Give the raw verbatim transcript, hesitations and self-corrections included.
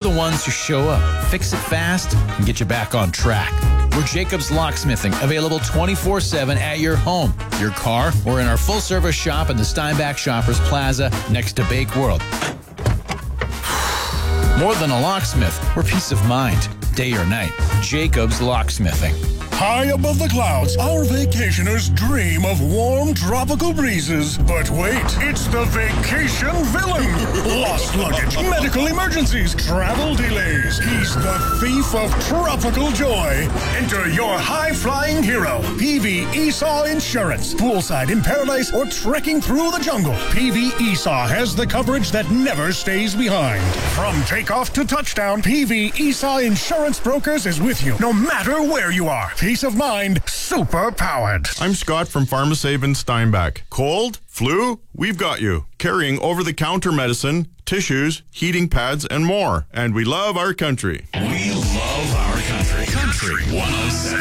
the ones who show up, fix it fast, and get you back on track. We're Jacobs Locksmithing, available twenty-four seven at your home, your car, or in our full-service shop in the Steinbach Shoppers Plaza next to Bake World. More than a locksmith, we're peace of mind, day or night. Jacobs Locksmithing. High above the clouds, our vacationers dream of warm tropical breezes. But wait, it's the vacation villain. Lost luggage, medical emergencies, travel delays. He's the thief of tropical joy. Enter your high-flying hero, P V Esau Insurance. Poolside in paradise or trekking through the jungle, P V Esau has the coverage that never stays behind. From takeoff to touchdown, P V Esau Insurance Brokers is with you, no matter where you are. Peace of mind, super powered. I'm Scott from Pharmasave in Steinbach. Cold? Flu? We've got you. Carrying over-the-counter medicine, tissues, heating pads, and more. And we love our country. We love our country. Country one oh seven.